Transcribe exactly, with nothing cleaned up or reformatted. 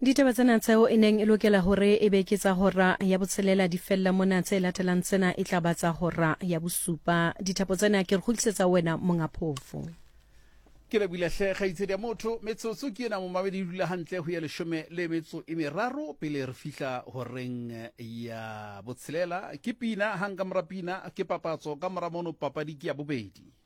Ditaba tsena tseo e neng e lokela hore e be ke tsa hora ya botshelela di fella mona tse latelang tsena e tla ba tsa hora ya bosupa. Dithapo tsena ke re kgutlisetsa wena monga phofu. Ke le bile hle kgaitsedi ya motho metsotso ke ena mo mabedi dula hantle ho ya leshome le metso e meraro pele re fihla horeng ya botshelela. Ke pina hang ka mora pina ke papatso ka mora mono papadi ke ya bobedi.